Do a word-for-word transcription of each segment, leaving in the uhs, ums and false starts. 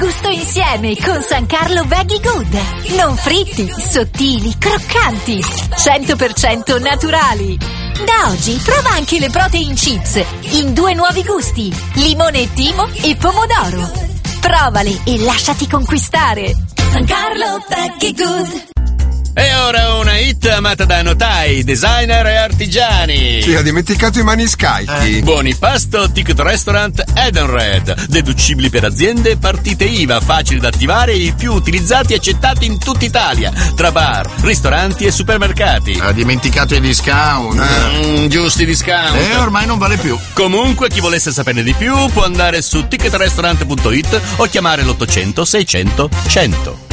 Gusto insieme con San Carlo Veggie Good. Non fritti, sottili, croccanti, cento per cento naturali. Da oggi prova anche le protein chips in due nuovi gusti, limone e timo e pomodoro. Provali e lasciati conquistare. San Carlo Veggie Good. E ora una hit amata da notai, designer e artigiani. Chi ha dimenticato i maniscalchi? Eh. Buonipasto Ticket Restaurant Edenred. Deducibili per aziende, partite I V A, facili da attivare e i più utilizzati e accettati in tutta Italia. Tra bar, ristoranti e supermercati. Ha dimenticato i discount. Mm, giusti discount. E ormai non vale più. Comunque, chi volesse saperne di più può andare su ticket restaurant punto it o chiamare l'ottocento seicento cento.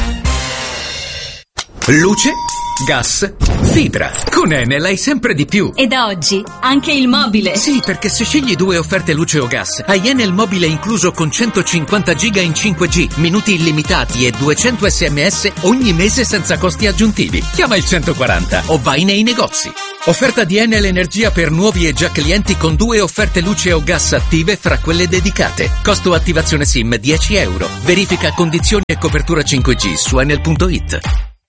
Luce, gas, fibra. Con Enel hai sempre di più. E da oggi anche il mobile. Sì, perché se scegli due offerte luce o gas, hai Enel mobile incluso con centocinquanta giga in cinque G, minuti illimitati e duecento sms ogni mese senza costi aggiuntivi. Chiama il centoquaranta o vai nei negozi. Offerta di Enel Energia per nuovi e già clienti con due offerte luce o gas attive fra quelle dedicate. Costo attivazione SIM dieci euro. Verifica condizioni e copertura cinque G su enel punto it.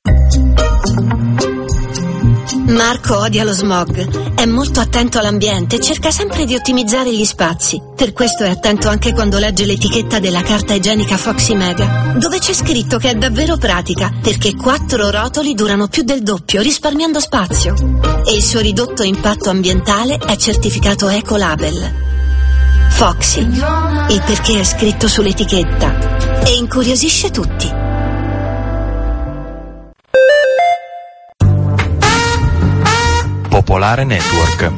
Marco odia lo smog, è molto attento all'ambiente e cerca sempre di ottimizzare gli spazi. Per questo è attento anche quando legge l'etichetta della carta igienica Foxy Mega, dove c'è scritto che è davvero pratica, perché quattro rotoli durano più del doppio, risparmiando spazio. E il suo ridotto impatto ambientale è certificato Ecolabel. Foxy, il perché è scritto sull'etichetta e incuriosisce tutti. Popolare Network.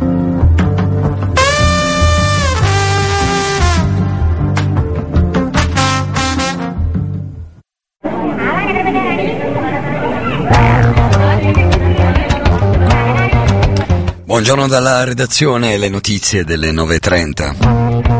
Buongiorno dalla redazione, le notizie delle nove e trenta.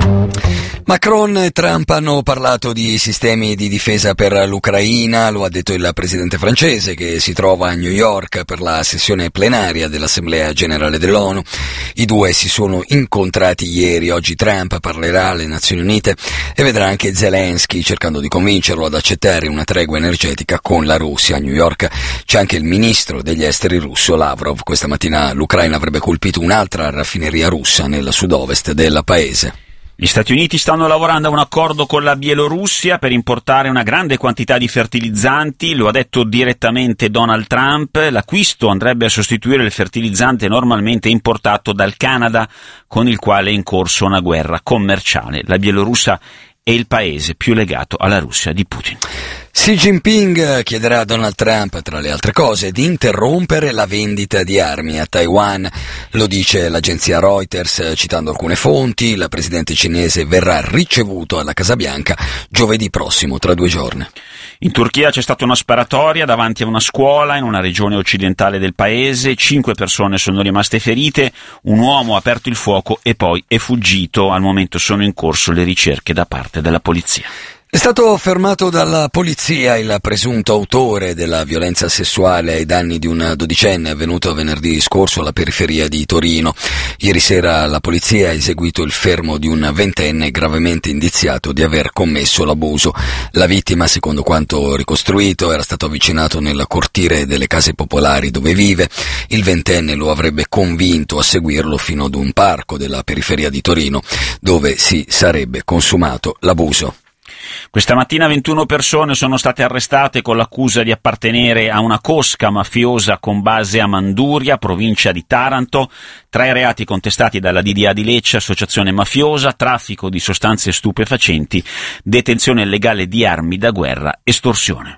Macron e Trump hanno parlato di sistemi di difesa per l'Ucraina, lo ha detto il presidente francese che si trova a New York per la sessione plenaria dell'Assemblea Generale dell'ONU. I due si sono incontrati ieri, oggi Trump parlerà alle Nazioni Unite e vedrà anche Zelensky cercando di convincerlo ad accettare una tregua energetica con la Russia. A New York c'è anche il ministro degli esteri russo Lavrov. Questa mattina l'Ucraina avrebbe colpito un'altra raffineria russa nel sud-ovest del paese. Gli Stati Uniti stanno lavorando a un accordo con la Bielorussia per importare una grande quantità di fertilizzanti, lo ha detto direttamente Donald Trump. L'acquisto andrebbe a sostituire il fertilizzante normalmente importato dal Canada, con il quale è in corso una guerra commerciale. La Bielorussia è il paese più legato alla Russia di Putin. Xi Jinping chiederà a Donald Trump, tra le altre cose, di interrompere la vendita di armi a Taiwan. Lo dice l'agenzia Reuters, citando alcune fonti. Il presidente cinese verrà ricevuto alla Casa Bianca giovedì prossimo, tra due giorni. In Turchia c'è stata una sparatoria davanti a una scuola in una regione occidentale del paese. Cinque persone sono rimaste ferite, un uomo ha aperto il fuoco e poi è fuggito. Al momento sono in corso le ricerche da parte della polizia. È stato fermato dalla polizia il presunto autore della violenza sessuale ai danni di un dodicenne avvenuto venerdì scorso alla periferia di Torino. Ieri sera la polizia ha eseguito il fermo di un ventenne gravemente indiziato di aver commesso l'abuso. La vittima, secondo quanto ricostruito, era stato avvicinato nel cortile delle case popolari dove vive. Il ventenne lo avrebbe convinto a seguirlo fino ad un parco della periferia di Torino, dove si sarebbe consumato l'abuso. Questa mattina ventuno persone sono state arrestate con l'accusa di appartenere a una cosca mafiosa con base a Manduria, provincia di Taranto. Tre reati contestati dalla D D A di Lecce: associazione mafiosa, traffico di sostanze stupefacenti, detenzione illegale di armi da guerra, estorsione.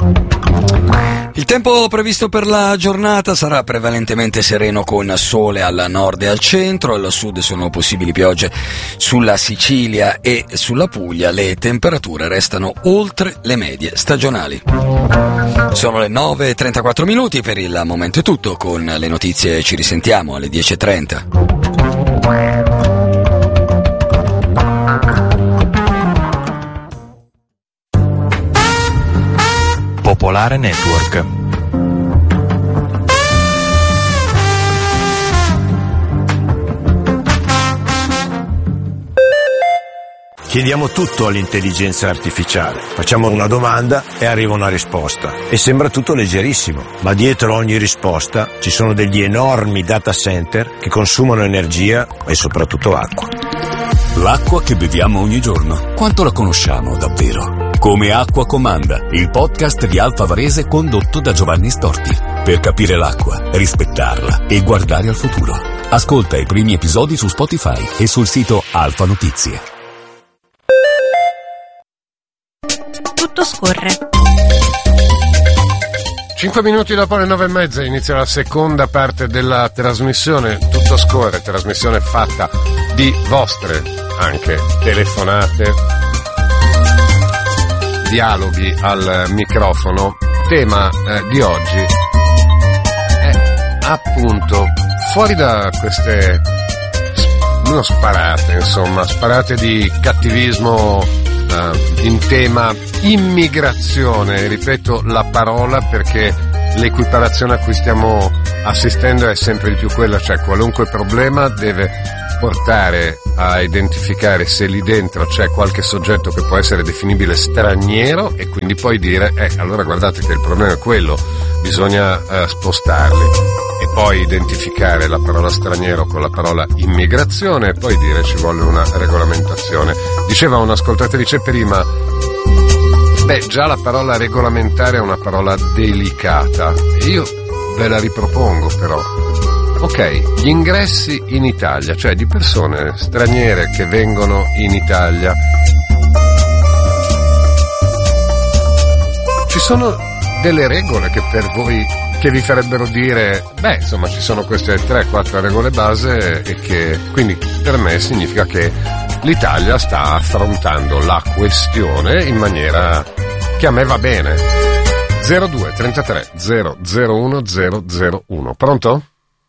Il tempo previsto per la giornata sarà prevalentemente sereno con sole al nord e al centro, al sud sono possibili piogge sulla Sicilia e sulla Puglia, le temperature restano oltre le medie stagionali. Sono le nove e trentaquattro minuti, per il momento è tutto, con le notizie ci risentiamo alle dieci e trenta. Popolare Network. chiediamo tutto all'intelligenza artificiale. Facciamo una domanda e arriva una risposta. E sembra tutto leggerissimo, ma dietro ogni risposta ci sono degli enormi data center che consumano energia e soprattutto acqua. L'acqua che beviamo ogni giorno, quanto la conosciamo davvero? Come Acqua Comanda, il podcast di Alfa Varese condotto da Giovanni Storti. Per capire l'acqua, rispettarla e guardare al futuro. Ascolta i primi episodi su Spotify e sul sito Alfa Notizie. Tutto scorre. Cinque minuti dopo le nove e mezza inizia la seconda parte della trasmissione Tutto scorre, trasmissione fatta di vostre anche telefonate, dialoghi al microfono. Tema eh, di oggi è appunto fuori da queste non sparate, insomma, sparate di cattivismo eh, in tema immigrazione. Ripeto la parola perché l'equiparazione a cui stiamo assistendo è sempre di più quella, cioè qualunque problema deve portare a identificare se lì dentro c'è qualche soggetto che può essere definibile straniero e quindi poi dire eh allora guardate che il problema è quello, bisogna eh, spostarli, e poi identificare la parola straniero con la parola immigrazione e poi dire ci vuole una regolamentazione. Diceva un'ascoltatrice prima, beh, già la parola regolamentare è una parola delicata e io ve la ripropongo però. Ok, gli ingressi in Italia, cioè di persone straniere che vengono in Italia, ci sono delle regole che per voi, che vi farebbero dire, beh, insomma, ci sono queste tre quattro regole base e che quindi per me significa che l'Italia sta affrontando la questione in maniera che a me va bene. zero due trentatré zero zero uno zero zero uno. Pronto?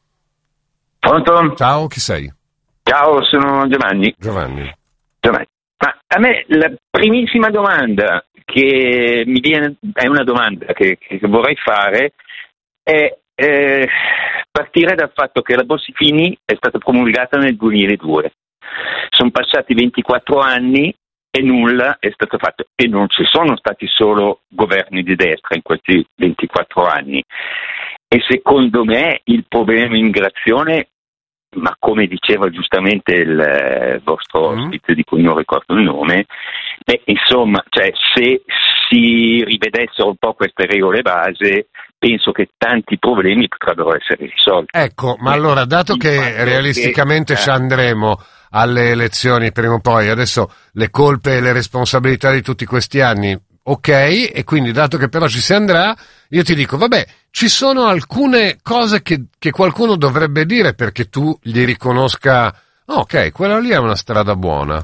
Pronto? Ciao, chi sei? Ciao, sono Giovanni. Giovanni. Giovanni. Ma a me la primissima domanda che mi viene, è una domanda che, che vorrei fare, è eh, partire dal fatto che la Bossi-Fini è stata promulgata nel duemiladue. Sono passati ventiquattro anni e nulla è stato fatto. E non ci sono stati solo governi di destra in questi ventiquattro anni. E secondo me il problema immigrazione, ma come diceva giustamente il eh, vostro ospite, mm. di cui non ricordo il nome, beh, insomma, cioè, se si rivedessero un po' queste regole base, penso che tanti problemi potrebbero essere risolti. Ecco, ma allora, dato che realisticamente che, ci andremo alle elezioni prima o poi, adesso le colpe e le responsabilità di tutti questi anni, ok, e quindi dato che però ci si andrà, io ti dico, vabbè, ci sono alcune cose che, che qualcuno dovrebbe dire perché tu gli riconosca, oh, ok, quella lì è una strada buona.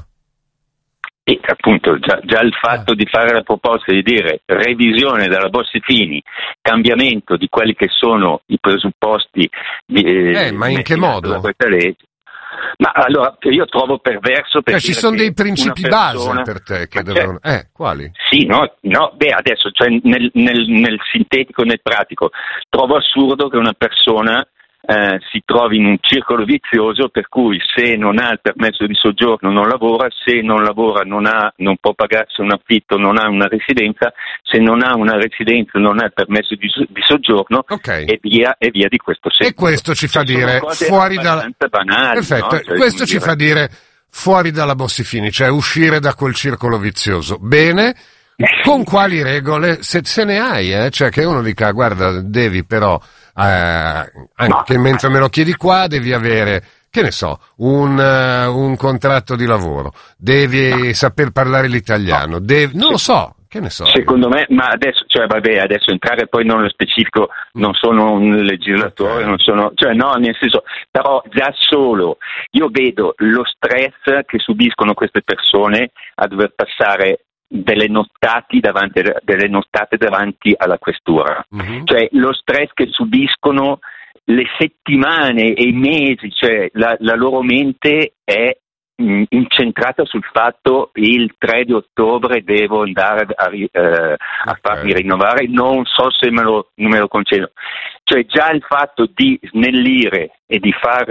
E appunto già, già il fatto di fare la proposta di dire revisione della Bossi-Fini, cambiamento di quelli che sono i presupposti di, eh, ma in che modo? Da questa legge. Ma allora io trovo perverso perché cioè, ci sono dei principi persona... base per te che devono eh quali? Sì, no, no, beh adesso cioè nel, nel, nel sintetico, nel pratico trovo assurdo che una persona eh, si trovi in un circolo vizioso per cui se non ha il permesso di soggiorno non lavora, se non lavora non ha, non può pagarsi un affitto, non ha una residenza, se non ha una residenza non ha il permesso di, di soggiorno, okay. e via e via di questo senso. E questo ci fa cioè, dire fuori da banali, perfetto, no? Cioè, questo ci dire... fa dire fuori dalla Bossi-Fini, cioè uscire da quel circolo vizioso. Bene. Con quali regole? Se, se ne hai, eh? Cioè che uno dica, guarda, devi però, eh, anche no. mentre me lo chiedi qua, devi avere, che ne so, un, uh, un contratto di lavoro, devi no. saper parlare l'italiano, devi, non lo so, che ne so. Secondo me, ma adesso, cioè vabbè, adesso entrare poi nello specifico, non sono un legislatore, okay. non sono, cioè no, nel senso, però già solo io vedo lo stress che subiscono queste persone a dover passare delle nottati davanti, delle nottate davanti alla questura, mm-hmm. cioè lo stress che subiscono, le settimane e i mesi, cioè la, la loro mente è mh, incentrata sul fatto il tre di ottobre devo andare a, eh, okay. a farmi rinnovare, non so se me lo, me lo concedo, cioè già il fatto di snellire e di far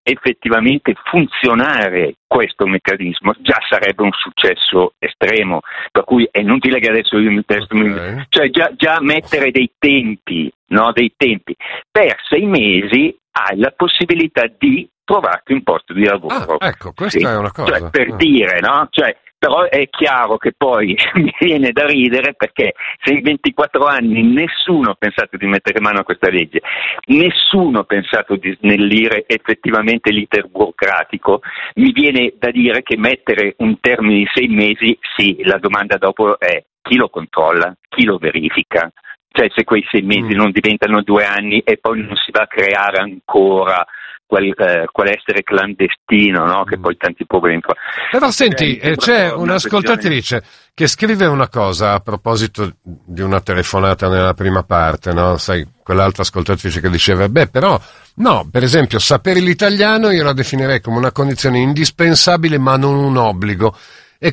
effettivamente funzionare questo meccanismo, già sarebbe un successo estremo, per cui è inutile che adesso io mi testo, okay. cioè già, già mettere dei tempi, no, dei tempi, per sei mesi hai la possibilità di trovarti un posto di lavoro. Ah, ecco, questa sì. è una cosa. Cioè, per ah. dire, no? Cioè, però è chiaro che poi mi viene da ridere, perché se in ventiquattro anni nessuno ha pensato di mettere mano a questa legge, nessuno ha pensato di snellire effettivamente l'iter burocratico, mi viene da dire che mettere un termine di sei mesi, sì, la domanda dopo è chi lo controlla, chi lo verifica, cioè se quei sei mesi mm. non diventano due anni e poi non si va a creare ancora Quel, eh, quell'essere clandestino, no? Che poi tanti problemi fa. Però senti, eh, c'è un'ascoltatrice questione... che scrive una cosa a proposito di una telefonata nella prima parte, no? Sai, quell'altra ascoltatrice che diceva, beh, però, no, per esempio, sapere l'italiano io la definirei come una condizione indispensabile ma non un obbligo. E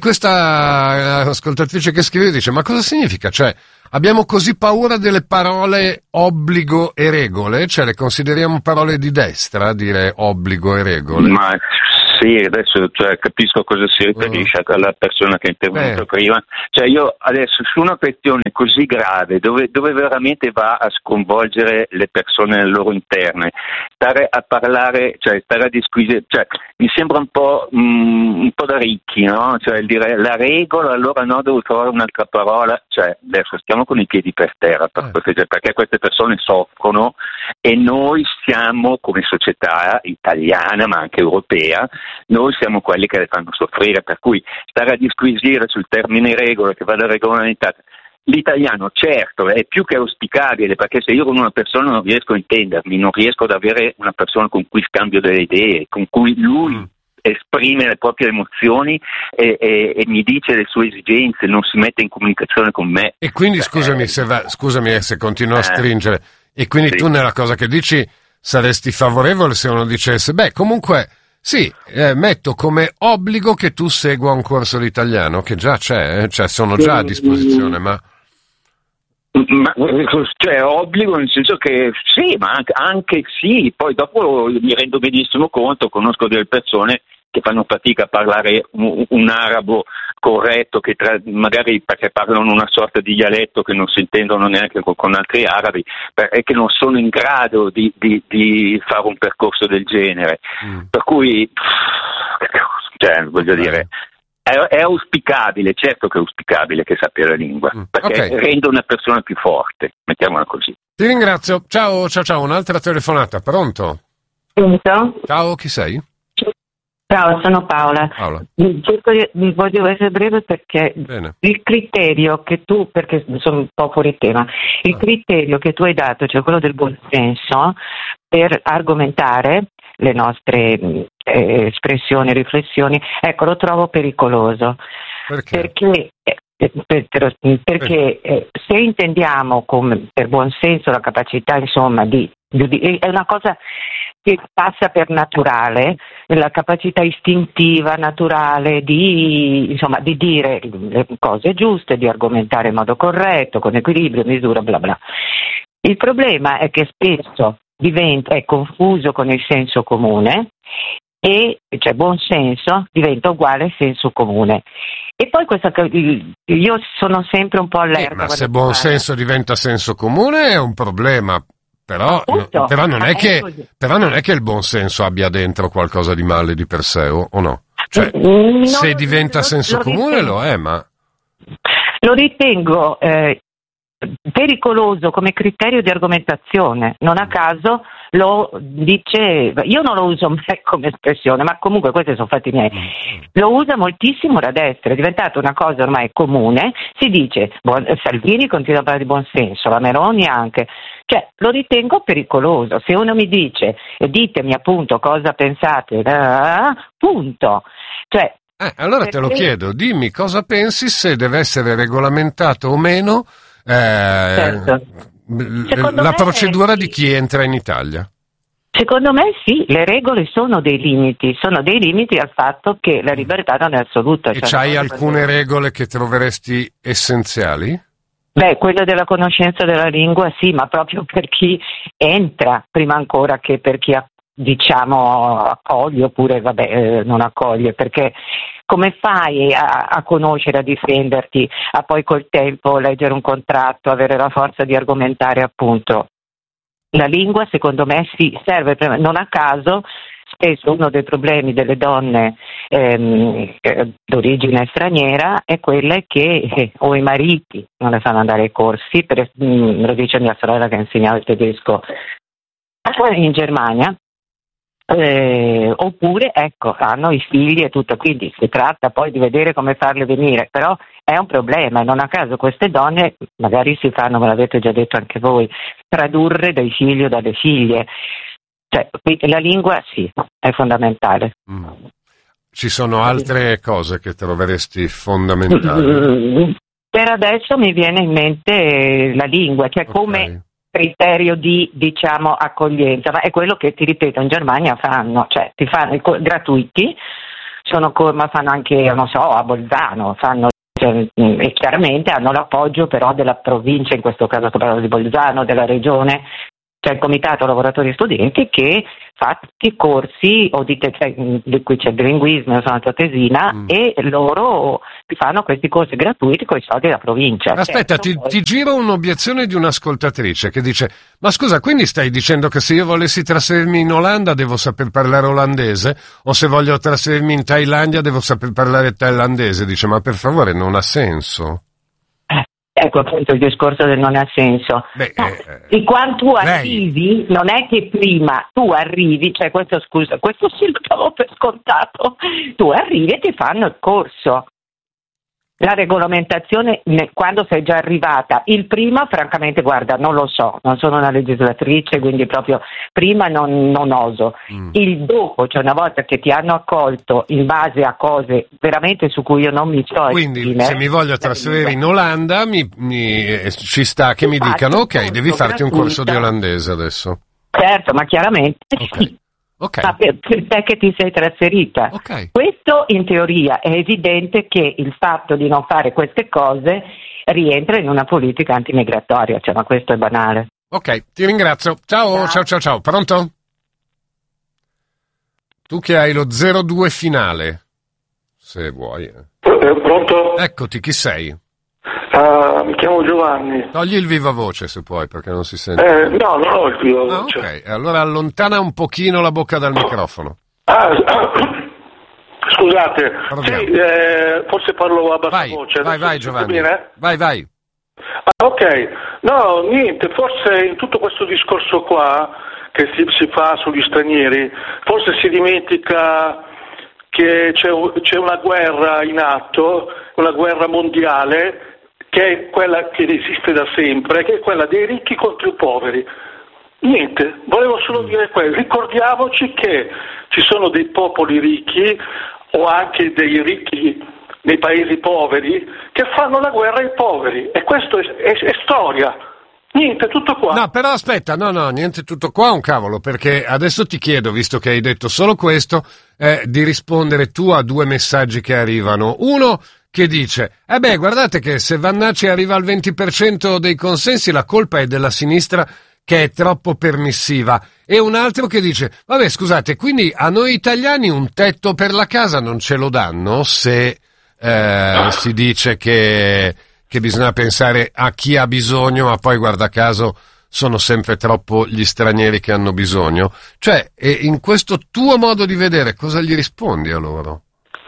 questa ascoltatrice che scrive dice, ma cosa significa? Cioè, abbiamo così paura delle parole obbligo e regole? Cioè, le consideriamo parole di destra, dire obbligo e regole? Ma sì, adesso cioè, capisco a cosa si riferisce oh. alla persona che è intervenuta prima. Cioè, io adesso su una questione così grave, dove, dove veramente va a sconvolgere le persone nel loro interne, stare a parlare, cioè stare a disquisire, cioè mi sembra un po' mh, un po' da ricchi, no? Cioè il dire la regola, allora no, devo trovare un'altra parola, cioè adesso stiamo con i piedi per terra, per eh. perché, perché queste persone soffrono e noi siamo come società italiana ma anche europea, noi siamo quelli che le fanno soffrire, per cui stare a disquisire sul termine regola che vada regolamentata. L'italiano certo è più che auspicabile, perché se io con una persona non riesco a intendermi, non riesco ad avere una persona con cui scambio delle idee, con cui lui mm. esprime le proprie emozioni e, e, e mi dice le sue esigenze, non si mette in comunicazione con me. E quindi scusami, eh, se, va, scusami se continuo a stringere, eh, e quindi sì. tu nella cosa che dici saresti favorevole se uno dicesse, beh comunque sì, eh, metto come obbligo che tu segua un corso di italiano, che già c'è, eh? Cioè sono già a disposizione, ma... Ma, cioè obbligo nel senso che sì, ma anche, anche sì, poi dopo mi rendo benissimo conto, conosco delle persone che fanno fatica a parlare un, un arabo corretto, che tra, magari perché parlano una sorta di dialetto che non si intendono neanche con, con altri arabi, per, e che non sono in grado di, di, di fare un percorso del genere. Mm. Per cui, cioè, voglio okay. dire, è, è auspicabile, certo che è auspicabile che sappia la lingua, mm. perché okay. rende una persona più forte, mettiamola così. Ti ringrazio, ciao, ciao, ciao, un'altra telefonata, pronto? Pronto? Ciao, chi sei? Ciao, sono Paola. Paola. Cerco di, voglio essere breve perché Bene. il criterio che tu, perché sono un po' fuori tema, il ah. criterio che tu hai dato, cioè quello del buon senso, per argomentare le nostre eh, espressioni, riflessioni, ecco, lo trovo pericoloso. Perché? Perché, eh, per, per, perché eh, se intendiamo come per buon senso la capacità, insomma, di, di è una cosa che passa per naturale, la capacità istintiva, naturale di, insomma, di dire le cose giuste, di argomentare in modo corretto, con equilibrio, misura, bla bla. Il problema è che spesso diventa, è confuso con il senso comune e cioè buon senso diventa uguale senso comune. E poi questa, io sono sempre un po' allerta. Eh, ma se buon senso diventa senso comune è un problema. Però, Appunto, però, non è che, però non è che il buon senso abbia dentro qualcosa di male di per sé, o, o no? Cioè, no, se diventa lo, senso lo comune ritengo, lo è, ma... Lo ritengo eh, pericoloso come criterio di argomentazione. Non a caso lo dice, io non lo uso mai come espressione, ma comunque questi sono fatti miei. Lo usa moltissimo la destra, è diventata una cosa ormai comune. Si dice, buon, Salvini continua a parlare di buon senso, la Meloni anche. Cioè, lo ritengo pericoloso. Se uno mi dice, ditemi appunto cosa pensate, ah, punto. Cioè, eh, allora perché... te lo chiedo, dimmi cosa pensi se deve essere regolamentato o meno eh, certo. l- la procedura di chi entra in Italia. Secondo me sì, le regole sono dei limiti, sono dei limiti al fatto che la libertà non è assoluta. E cioè c'hai alcune regole che troveresti essenziali? Beh, quella della conoscenza della lingua sì, ma proprio per chi entra prima ancora che per chi diciamo accoglie oppure vabbè eh, non accoglie, perché come fai a, a conoscere, a difenderti, a poi col tempo leggere un contratto, avere la forza di argomentare? Appunto la lingua secondo me sì, serve per, non a caso spesso uno dei problemi delle donne ehm, eh, d'origine straniera è quella che eh, o i mariti non le fanno andare ai corsi, per, mh, lo dice mia sorella che insegnava il tedesco in Germania, eh, oppure ecco hanno i figli e tutto, quindi si tratta poi di vedere come farle venire, però è un problema e non a caso queste donne magari si fanno, me l'avete già detto anche voi, tradurre dai figli o dalle figlie. Cioè, la lingua sì, è fondamentale. Mm. Ci sono altre cose che troveresti fondamentali? Per adesso mi viene in mente la lingua, cioè okay. come criterio di, diciamo, accoglienza, ma è quello che, ti ripeto, in Germania fanno, cioè ti fanno i co- gratuiti, sono co- ma fanno anche, non so, a Bolzano, fanno, cioè, e chiaramente hanno l'appoggio però della provincia, in questo caso sto parlando di Bolzano, della regione. C'è il comitato lavoratori e studenti che fa tutti i corsi o di, cioè, di cui c'è il bilinguismo, io sono a Tesina, mm. e loro fanno questi corsi gratuiti con i soldi della provincia. Aspetta, certo, ti, poi... ti giro un'obiezione di un'ascoltatrice che dice: ma scusa, quindi stai dicendo che se io volessi trasferirmi in Olanda devo saper parlare olandese, o se voglio trasferirmi in Thailandia devo saper parlare thailandese? Dice, ma per favore, non ha senso. Ecco appunto il discorso del non ha senso. Beh, no, eh, di quando tu arrivi, lei... non è che prima tu arrivi, cioè questo scusa, questo sì lo davo per scontato, tu arrivi e ti fanno il corso. La regolamentazione quando sei già arrivata, il prima francamente guarda non lo so, non sono una legislatrice quindi proprio prima non, non oso, mm. il dopo, cioè una volta che ti hanno accolto in base a cose veramente su cui io non mi sto quindi esprimere, se mi voglio trasferire in Olanda mi, mi, eh, ci sta che mi dicano ok devi farti un corso di olandese adesso. Certo, ma chiaramente okay. sì. Okay. Ma per, per te che ti sei trasferita. Okay. Questo in teoria è evidente che il fatto di non fare queste cose rientra in una politica antimigratoria, cioè, ma questo è banale. Ok, ti ringrazio. Ciao, ciao, ciao, ciao. Pronto? Tu che hai lo zero due finale, se vuoi. Eh. Pronto? Eccoti, chi sei? Uh, mi chiamo Giovanni. Togli il viva voce se puoi perché non si sente. Eh, no, non ho il viva voce. Ah, ok, allora allontana un pochino la bocca dal microfono. Ah, scusate, sì, eh, forse parlo a bassa vai, voce. Vai, vai Giovanni. Bene? Vai, vai. Ah, ok, no, niente, forse in tutto questo discorso qua che si, si fa sugli stranieri, forse si dimentica che c'è, c'è una guerra in atto, una guerra mondiale, che è quella che esiste da sempre, che è quella dei ricchi contro i poveri. Niente, volevo solo dire questo. Ricordiamoci che ci sono dei popoli ricchi o anche dei ricchi nei paesi poveri che fanno la guerra ai poveri e questo è, è, è storia. Niente, tutto qua. No, però aspetta, no, no, niente tutto qua, un cavolo, perché adesso ti chiedo, visto che hai detto solo questo, eh, di rispondere tu a due messaggi che arrivano. Uno che dice, eh beh, guardate che se Vannacci arriva al venti per cento dei consensi la colpa è della sinistra che è troppo permissiva. E un altro che dice, vabbè, scusate, quindi a noi italiani un tetto per la casa non ce lo danno se eh, si dice che... che bisogna pensare a chi ha bisogno, ma poi guarda caso sono sempre troppo gli stranieri che hanno bisogno. Cioè, e in questo tuo modo di vedere, cosa gli rispondi a loro?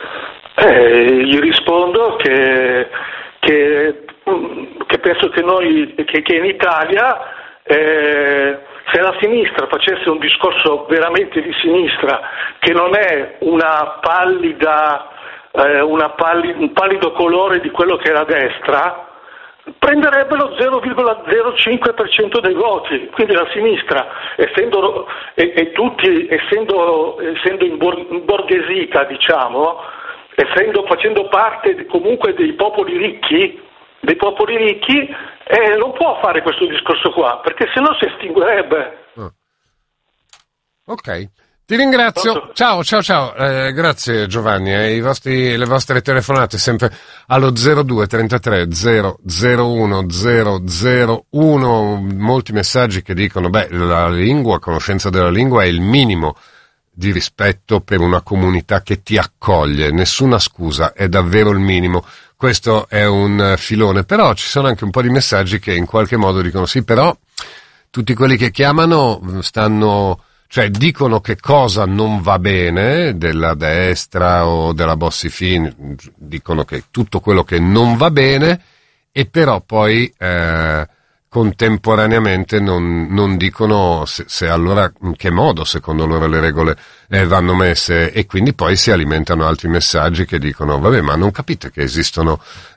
Eh, gli rispondo che, che, che penso che noi, che, che in Italia, eh, se la sinistra facesse un discorso veramente di sinistra, che non è una pallida... Eh, una palli- un pallido colore di quello che è la destra, prenderebbe lo zero virgola zero cinque per cento dei voti. Quindi la sinistra, essendo e, e tutti essendo, essendo imborghesita, diciamo, essendo facendo parte comunque dei popoli ricchi, dei popoli ricchi, eh, non può fare questo discorso qua, perché sennò si estinguerebbe. Oh. Ok. Ti Ti ringrazio, ciao ciao ciao, eh, grazie Giovanni, eh, i vostri, le vostre telefonate sempre allo zero due trentatré zero zero uno zero zero uno, molti messaggi che dicono beh la lingua, conoscenza della lingua è il minimo di rispetto per una comunità che ti accoglie, nessuna scusa, è davvero il minimo. Questo è un filone, però ci sono anche un po' di messaggi che in qualche modo dicono sì, però tutti quelli che chiamano stanno, cioè dicono che cosa non va bene della destra o della Bossi-Fini, dicono che tutto quello che non va bene e però poi eh, contemporaneamente non, non dicono se, se allora in che modo secondo loro le regole eh, vanno messe e quindi poi si alimentano altri messaggi che dicono vabbè ma non capite che esistono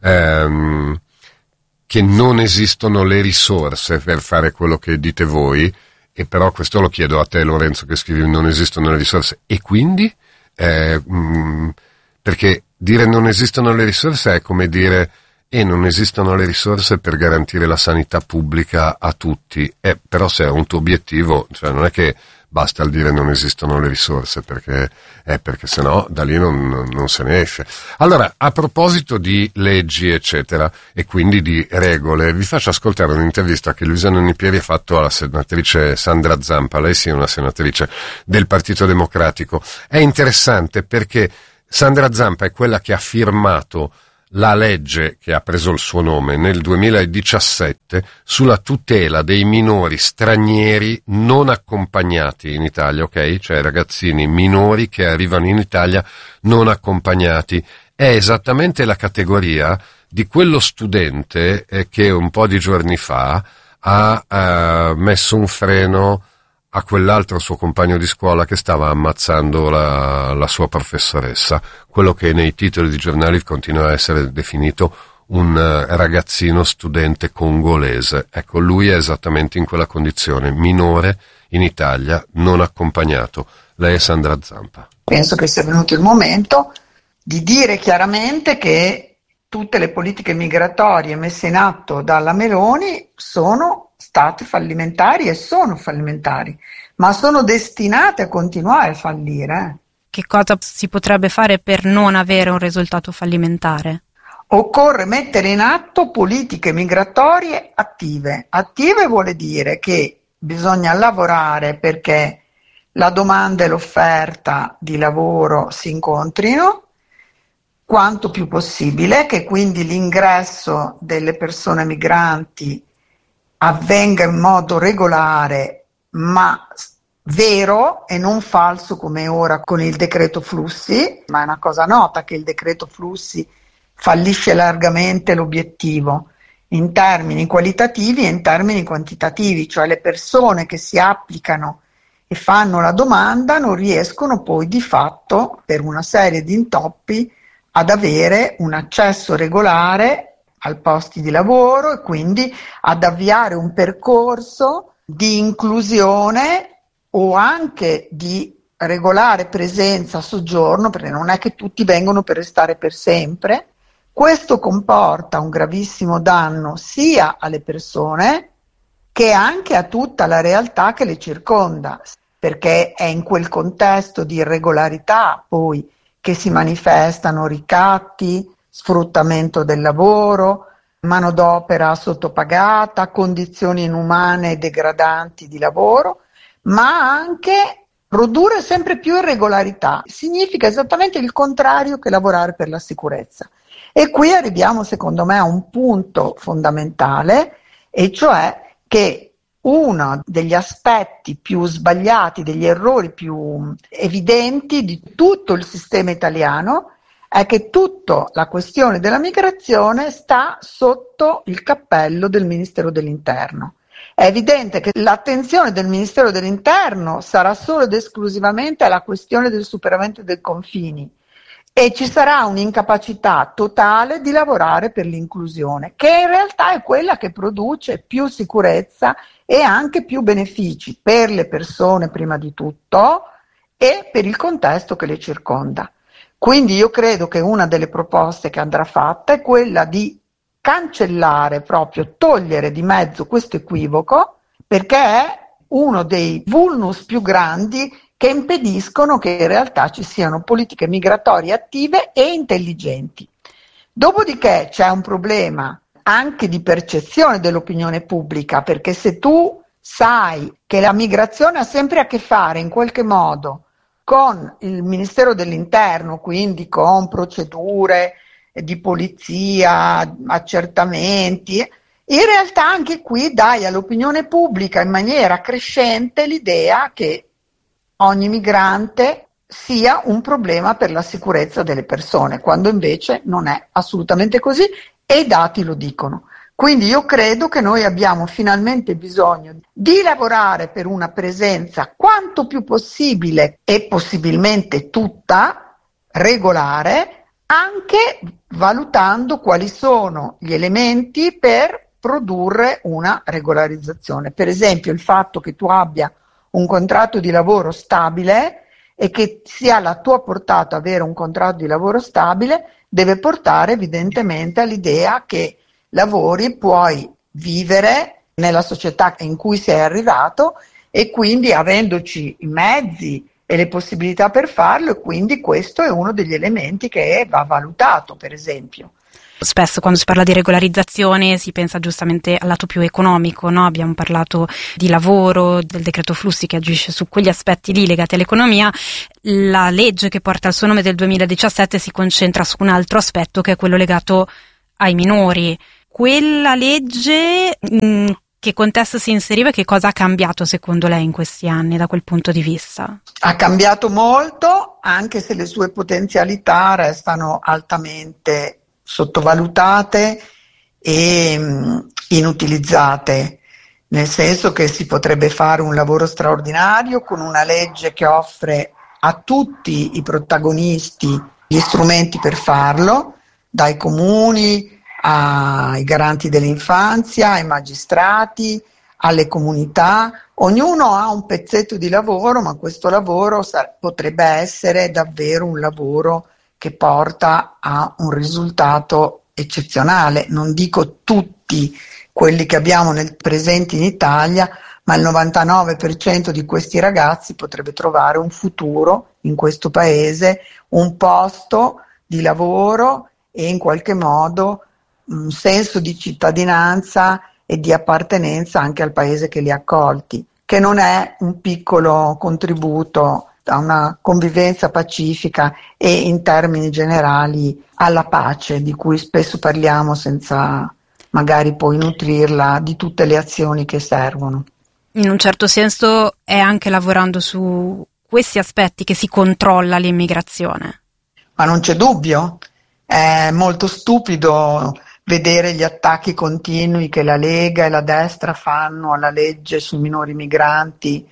ehm, che non esistono le risorse per fare quello che dite voi e però questo lo chiedo a te Lorenzo che scrivi non esistono le risorse e quindi eh, mh, perché dire non esistono le risorse è come dire e non esistono le risorse per garantire la sanità pubblica a tutti, eh, però se è un tuo obiettivo, cioè non è che basta il dire non esistono le risorse, perché, eh, perché sennò da lì non, non se ne esce. Allora, a proposito di leggi, eccetera, e quindi di regole, vi faccio ascoltare un'intervista che Luisa Nonipieri ha fatto alla senatrice Sandra Zampa, lei sì è una senatrice del Partito Democratico. È interessante perché Sandra Zampa è quella che ha firmato la legge che ha preso il suo nome nel duemiladiciassette sulla tutela dei minori stranieri non accompagnati in Italia, ok? Cioè ragazzini minori che arrivano in Italia non accompagnati. È esattamente la categoria di quello studente eh, che un po' di giorni fa ha eh, messo un freno a quell'altro suo compagno di scuola che stava ammazzando la, la sua professoressa, quello che nei titoli di giornali continua a essere definito un ragazzino studente congolese. Ecco, lui è esattamente in quella condizione, minore in Italia, non accompagnato. Lei è Sandra Zampa. Penso che sia venuto il momento di dire chiaramente che tutte le politiche migratorie messe in atto dalla Meloni sono state fallimentari e sono fallimentari, ma sono destinate a continuare a fallire. Che cosa si potrebbe fare per non avere un risultato fallimentare? Occorre mettere in atto politiche migratorie attive. Attive vuole dire che bisogna lavorare perché la domanda e l'offerta di lavoro si incontrino quanto più possibile, che quindi l'ingresso delle persone migranti avvenga in modo regolare ma vero e non falso come ora con il decreto flussi, ma è una cosa nota che il decreto flussi fallisce largamente l'obiettivo in termini qualitativi e in termini quantitativi, cioè le persone che si applicano e fanno la domanda non riescono poi di fatto per una serie di intoppi ad avere un accesso regolare al posti di lavoro e quindi ad avviare un percorso di inclusione o anche di regolare presenza, soggiorno, perché non è che tutti vengono per restare per sempre. Questo comporta un gravissimo danno sia alle persone che anche a tutta la realtà che le circonda, perché è in quel contesto di irregolarità poi che si manifestano ricatti, sfruttamento del lavoro, manodopera sottopagata, condizioni inumane e degradanti di lavoro, ma anche produrre sempre più irregolarità. Significa esattamente il contrario che lavorare per la sicurezza. E qui arriviamo secondo me a un punto fondamentale, e cioè che uno degli aspetti più sbagliati, degli errori più evidenti di tutto il sistema italiano è che tutta la questione della migrazione sta sotto il cappello del Ministero dell'Interno. È evidente che l'attenzione del Ministero dell'Interno sarà solo ed esclusivamente alla questione del superamento dei confini e ci sarà un'incapacità totale di lavorare per l'inclusione, che in realtà è quella che produce più sicurezza e anche più benefici per le persone prima di tutto e per il contesto che le circonda. Quindi io credo che una delle proposte che andrà fatta è quella di cancellare, proprio togliere di mezzo questo equivoco, perché è uno dei vulnus più grandi che impediscono che in realtà ci siano politiche migratorie attive e intelligenti. Dopodiché c'è un problema anche di percezione dell'opinione pubblica, perché se tu sai che la migrazione ha sempre a che fare in qualche modo con il Ministero dell'Interno, quindi con procedure di polizia, accertamenti, in realtà anche qui dai all'opinione pubblica in maniera crescente l'idea che ogni migrante sia un problema per la sicurezza delle persone, quando invece non è assolutamente così e i dati lo dicono. Quindi io credo che noi abbiamo finalmente bisogno di lavorare per una presenza quanto più possibile e possibilmente tutta regolare, anche valutando quali sono gli elementi per produrre una regolarizzazione. Per esempio il fatto che tu abbia un contratto di lavoro stabile e che sia alla tua portata avere un contratto di lavoro stabile deve portare evidentemente all'idea che lavori, puoi vivere nella società in cui sei arrivato e quindi avendoci i mezzi e le possibilità per farlo, e quindi questo è uno degli elementi che va valutato, per esempio. Spesso quando si parla di regolarizzazione si pensa giustamente al lato più economico, no? Abbiamo parlato di lavoro, del decreto flussi che agisce su quegli aspetti lì legati all'economia. La legge che porta il suo nome del duemiladiciassette si concentra su un altro aspetto che è quello legato ai minori. Quella legge in che contesto si inseriva e che cosa ha cambiato secondo lei in questi anni da quel punto di vista? Ha cambiato molto, anche se le sue potenzialità restano altamente sottovalutate e mh, inutilizzate, nel senso che si potrebbe fare un lavoro straordinario con una legge che offre a tutti i protagonisti gli strumenti per farlo, dai comuni ai garanti dell'infanzia, ai magistrati, alle comunità. Ognuno ha un pezzetto di lavoro, ma questo lavoro sar- potrebbe essere davvero un lavoro che porta a un risultato eccezionale. Non dico tutti quelli che abbiamo nel presente in Italia, ma il novantanove per cento di questi ragazzi potrebbe trovare un futuro in questo paese, un posto di lavoro e in qualche modo un senso di cittadinanza e di appartenenza anche al paese che li ha accolti, che non è un piccolo contributo a una convivenza pacifica e in termini generali alla pace, di cui spesso parliamo senza magari poi nutrirla di tutte le azioni che servono. In un certo senso è anche lavorando su questi aspetti che si controlla l'immigrazione. Ma non c'è dubbio, è molto stupido vedere gli attacchi continui che la Lega e la destra fanno alla legge sui minori migranti,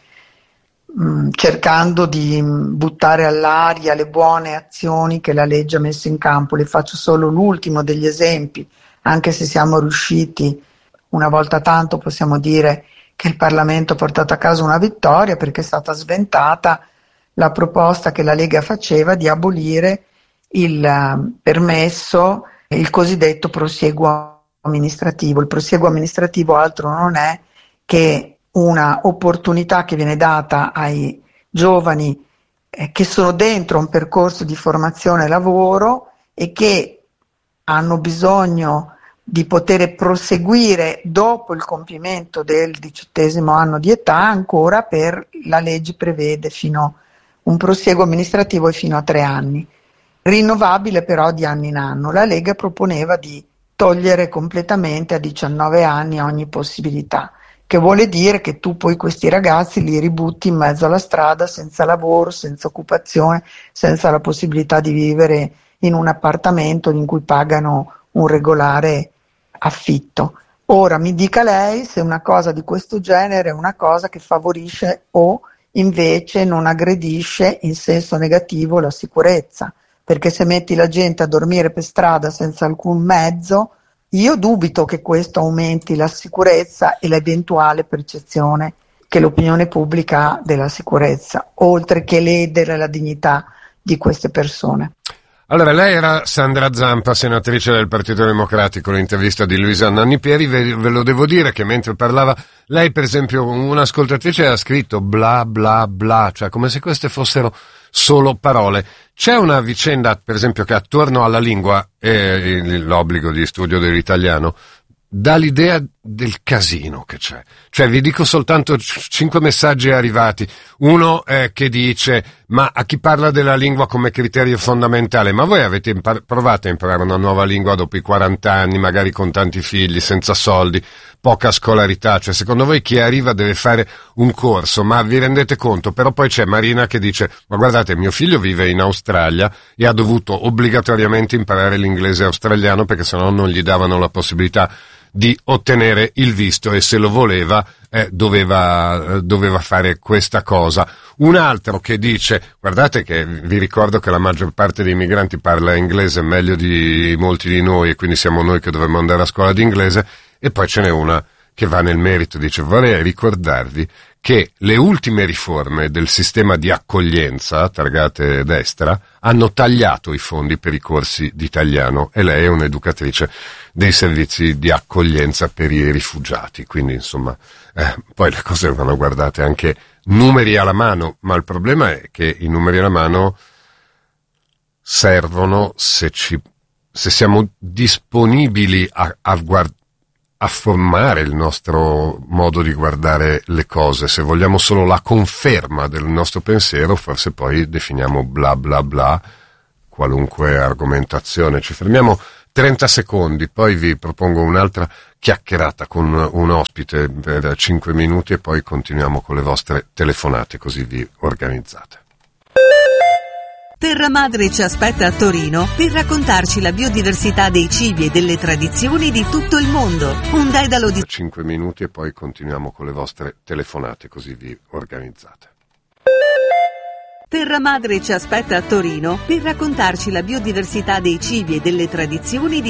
mh, cercando di buttare all'aria le buone azioni che la legge ha messo in campo. Le faccio solo l'ultimo degli esempi, anche se siamo riusciti, una volta tanto possiamo dire che il Parlamento ha portato a casa una vittoria, perché è stata sventata la proposta che la Lega faceva di abolire il uh, permesso, il cosiddetto prosieguo amministrativo. Il prosieguo amministrativo altro non è che una opportunità che viene data ai giovani eh, che sono dentro un percorso di formazione e lavoro e che hanno bisogno di poter proseguire dopo il compimento del diciottesimo anno di età ancora per, la legge prevede fino un prosieguo amministrativo fino a tre anni. Rinnovabile però di anno in anno. La Lega proponeva di togliere completamente a diciannove anni ogni possibilità, che vuole dire che tu poi questi ragazzi li ributti in mezzo alla strada senza lavoro, senza occupazione, senza la possibilità di vivere in un appartamento in cui pagano un regolare affitto. Ora mi dica lei se una cosa di questo genere è una cosa che favorisce o invece non aggredisce in senso negativo la sicurezza. Perché se metti la gente a dormire per strada senza alcun mezzo, io dubito che questo aumenti la sicurezza e l'eventuale percezione che l'opinione pubblica ha della sicurezza, oltre che ledere la dignità di queste persone. Allora, lei era Sandra Zampa, senatrice del Partito Democratico, l'intervista di Luisa Nannipieri, ve, ve lo devo dire che mentre parlava, lei per esempio, un'ascoltatrice ha scritto bla bla bla, cioè come se queste fossero solo parole. C'è una vicenda, per esempio, che attorno alla lingua e l'obbligo di studio dell'italiano dà l'idea del casino che c'è. Cioè, vi dico soltanto c- cinque messaggi arrivati. Uno eh, che dice, ma a chi parla della lingua come criterio fondamentale, ma voi avete impar- provato a imparare una nuova lingua dopo i quaranta anni, magari con tanti figli, senza soldi, poca scolarità, cioè secondo voi chi arriva deve fare un corso, ma vi rendete conto? Però poi c'è Marina che dice, ma guardate, mio figlio vive in Australia e ha dovuto obbligatoriamente imparare l'inglese australiano perché sennò non gli davano la possibilità di ottenere il visto e se lo voleva eh, doveva, eh, doveva fare questa cosa. Un altro che dice, guardate che vi ricordo che la maggior parte dei migranti parla inglese meglio di molti di noi e quindi siamo noi che dovremmo andare a scuola di inglese. E poi ce n'è una che va nel merito, dice, vorrei ricordarvi che le ultime riforme del sistema di accoglienza, targate destra, hanno tagliato i fondi per i corsi di italiano e lei è un'educatrice dei servizi di accoglienza per i rifugiati, quindi insomma, eh, poi le cose vanno guardate anche numeri alla mano, ma il problema è che i numeri alla mano servono se ci, se siamo disponibili a, a guardare, a formare il nostro modo di guardare le cose. Se vogliamo solo la conferma del nostro pensiero, forse poi definiamo bla bla bla qualunque argomentazione. Ci fermiamo trenta secondi, poi vi propongo un'altra chiacchierata con un ospite per cinque minuti e poi continuiamo con le vostre telefonate, così vi organizzate. Terra Madre ci aspetta a Torino per raccontarci la biodiversità dei cibi e delle tradizioni di tutto il mondo. Un dedalo di cinque minuti e poi continuiamo con le vostre telefonate, così vi organizzate. Terra Madre ci aspetta a Torino per raccontarci la biodiversità dei cibi e delle tradizioni di